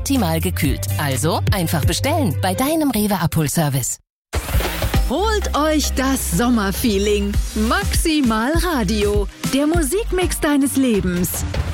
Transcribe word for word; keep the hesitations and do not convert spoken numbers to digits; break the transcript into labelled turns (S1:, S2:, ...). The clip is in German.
S1: optimal gekühlt. Also einfach bestellen bei deinem Rewe Abholservice.
S2: Holt euch das Sommerfeeling. Maximal Radio, der Musikmix deines Lebens.